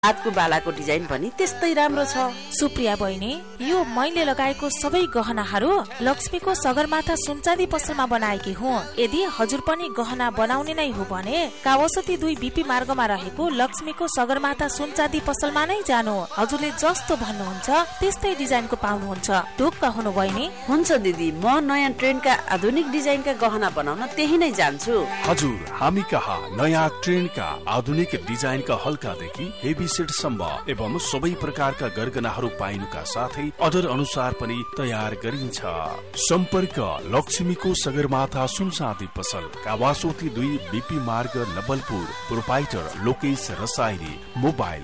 हातको बालाको डिजाइन पनि त्यस्तै राम्रो छ। सुप्रिया बहिनी, यो मैले लगाएको सबै गहनाहरू लक्ष्मीको सगरमाथा सुनचाँदी पसलमा बनाएकी हुँ। यदि हजुर पनि गहना बनाउने नै हो भने कावासोती 2 BP मार्गमा रहेको लक्ष्मीको सगरमाथा सुनचाँदी पसलमा नै जानु। हजुरले जस्तो भन्नुहुन्छ त्यस्तै डिजाइनको पाउनुहुन्छ। ढुक्क हुनु बहिनी? हुन्छ दिदी, म नयाँ ट्रेन्डका आधुनिक डिजाइनका गहना बनाउन त्यही नै जान्छु। हजुर, हामी कहाँ नयाँ ट्रेन्डका आधुनिक डिजाइनका हल्कादेखि हेभी सेटसम्म एवं सबै प्रकारका गरगनाहरू पाइनुका साथै अर्डर अनुसार पनि तयार गरिन्छ। सम्पर्क लक्ष्मीको सगरमाथा सुनचाँदी पसल, कावासोती 2 BP मार्ग, नवलपुर। प्रोपाइटर लोकेश रसाइली। मोबाइल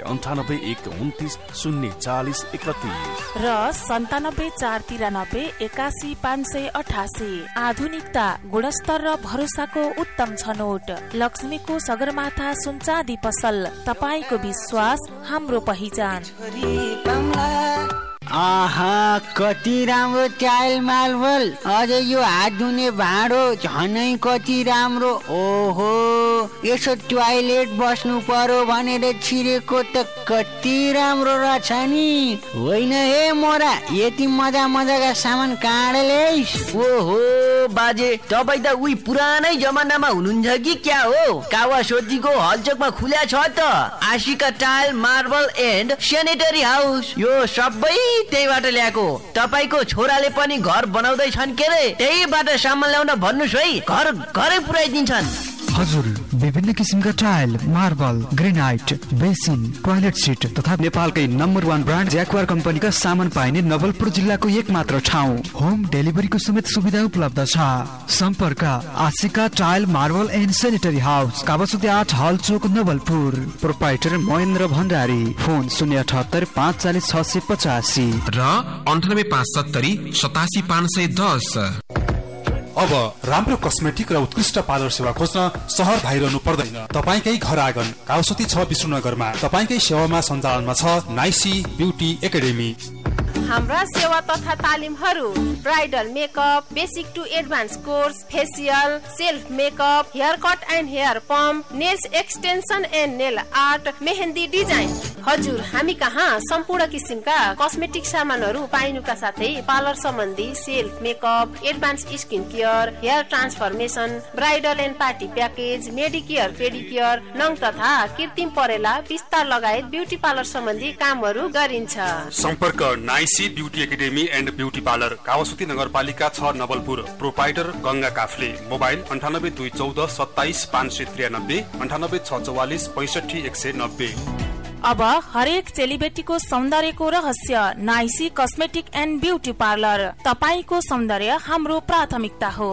9812904031 र 9749381588। आधुनिकता, गुणस्तर र भरोसाको उत्तम छनौट। लक्ष्मीको सगरमाथा सुनचाँदी पसल, तपाईको विश्वास हाम्रो पहिचान। आहा, कति राम्रो टाइल मार्बल। अझै यो हात धुने भाँडो झनै कति राम्रो। ओहो, यसो टोयलेट बस्नु पर्यो भनेर छिरेको त कति राम्रो रहेछ नि। होइन हे मोरा, यति मजा मजाका सामान कहाँ ल्याइस्? ओहो बाजे, तपाईँ त उही पुरानै जमानामा हुनुहुन्छ कि क्या हो? कावासोतीको हलचोकमा खुल्या छ त Ashika tile marble and sanitary house. यो सबै त्यहीबाट ल्याएको। तपाईको छोराले पनि घर बनाउँदैछन् के रे? त्यहीबाट सामान ल्याउन भन्नुस् है, घरै पुर्याइदिन्छन्। हजुर, विभिन्न किसिमका tile, marble, granite, basin, toilet seat तथा नेपालकै नम्बर 1 ब्रान्ड ज्याक्वार कम्पनीका सामान पाइने नवलपुर जिल्लाको एक मात्र ठाउँ। होम डेलिभरीको समेत सुविधा उपलब्ध छ। सम्पर्क Ashika tile marble and sanitary house, Kawasoti 8 हलचोक, Nawalpur. Proprietor Mahendra Bhandari. Phone 078 540 685 र 98 570 87 510। अब राम्रो कस्मेटिक र उत्कृष्ट पार्लर सेवा खोज्न सहर धाइरहनु पर्दैन। तपाईकै घर आँगन कावासोती 6 विष्णुनगरमा तपाईकै सेवामा सञ्चालनमा छ नाइसी ब्युटी एकाडेमी। हाम्रा सेवा तथा तालिमहरू bridal makeup, basic to advance course, facial, self makeup, hair cut and hair pump, nails extension and nail art, mehndi design. हजुर, हामी कहाँ सम्पूर्ण किसिमका कस्मेटिक सामानहरू पाइनुका साथै पार्लर सम्बन्धी self makeup, advance skin care, hair transformation, bridal and party package, Medicare, पेडिकेयर, नङ तथा कृत्रिम परेला, विस्तार लगायत ब्युटी पार्लर सम्बन्धी कामहरू गरिन्छ। सम्पर्क नाइसी beauty academy and beauty parlour, Kawasoti नगरपालिका 6 नवलपुर। प्रोपाइटर गंगा काफ्ले। मोबाइल 982114 27 593, 98 644 65 190। अब हरेक चेलीबेटीको सौन्दर्यको रहस्य नाइसी कस्मेटिक एन्ड ब्युटी पार्लर। तपाईको सौन्दर्य हाम्रो प्राथमिकता हो।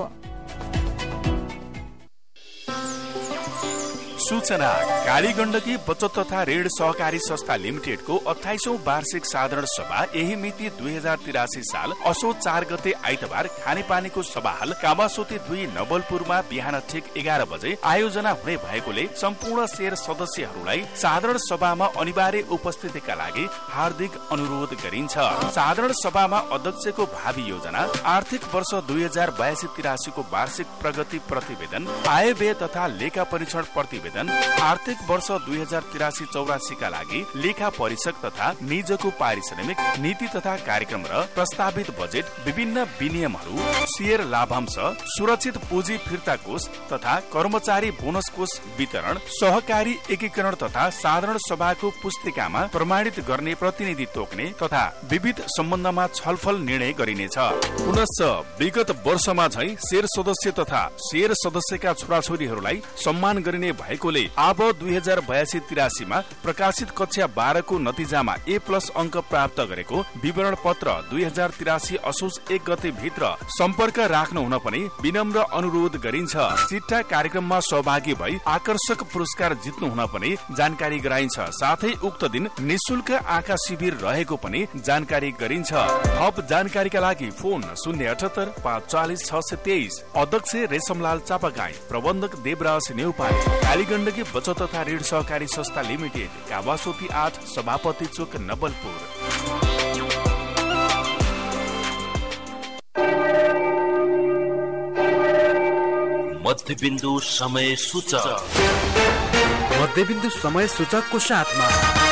सूचना, काली गण्डकी बचत तथा ऋण सहकारी संस्था लिमिटेडको 28औं वार्षिक साधारण सभा यही मिति 2083 साल असोज 4 गते आइतबार खानेपानीको सभाहाल कावासोती 2 नवलपुरमा बिहान ठिक 11 बजे आयोजना हुने भएकोले सम्पूर्ण शेयर सदस्यहरूलाई साधारण सभामा अनिवार्य उपस्थितिका लागि हार्दिक अनुरोध गरिन्छ। साधारण सभामा अध्यक्षको भावी योजना, आर्थिक वर्ष 2082-83 को वार्षिक प्रगति प्रतिवेदन, आय व्यय तथा लेखा परीक्षण प्रतिवेदन, आर्थिक वर्ष 2083-84 का लागि लेखा परीक्षक तथा निजको पारिश्रमिक, नीति तथा कार्यक्रम र प्रस्तावित बजेट, विभिन्न विनियमहरू, शेयर लाभांश, सुरक्षित पुँजी फिर्ता कोष तथा कर्मचारी बोनस कोष वितरण, सहकारी एकीकरण तथा साधारण सभाको पुस्तिकामा प्रमाणित गर्ने प्रतिनिधि तोक्ने तथा विविध सम्बन्धमा छलफल निर्णय गरिनेछ। पुनश्च विगत वर्षमा झै शेयर सदस्य तथा शेयर सदस्यका छोराछोरीहरूलाई सम्मान गरिने भएको अब 2082-83 मा प्रकाशित कक्षा 12 को नतिजामा A+ अंक प्राप्त गरेको विवरण पत्र 2083 असोज 1 गते भित्र सम्पर्क राख्नु हुन पनि विनम्र अनुरोध गरिन्छ। चिट्ठा कार्यक्रममा सहभागी भई आकर्षक पुरस्कार जित्नु हुन पनि जानकारी गराइन्छ। साथै उक्त दिन निशुल्क आँखा शिविर रहेको पनि जानकारी गरिन्छ। थप जानकारीका लागि फोन 078 540 623। अध्यक्ष रेशमलाल चापागाई, प्रबन्धक देवराज नेउपाने, कालीगण्डकी बचत तथा ऋण सहकारी संस्था लिमिटेड, कावासोती 8, सभापति चोक, नवलपुर। मध्यबिन्दु समय सूचक। मध्यबिन्दु समय सूचकको साथमा